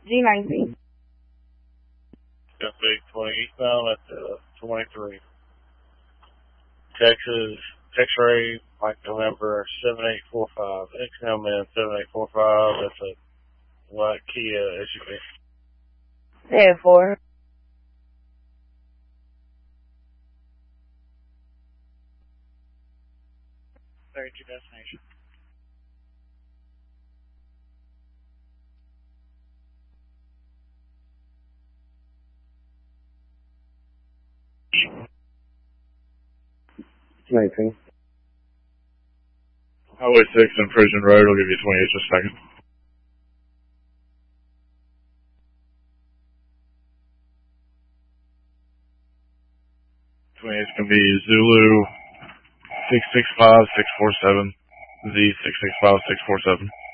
G19. Copy 20 eastbound at 23. Texas, X-ray, Mike November 7845. XM man 7845. That's a white Kia SUV. Stand 4. There's your destination. G19. Highway 6 and Prison Road. I'll give you 28 just a second. It's going to be Zulu 665647, Z665647.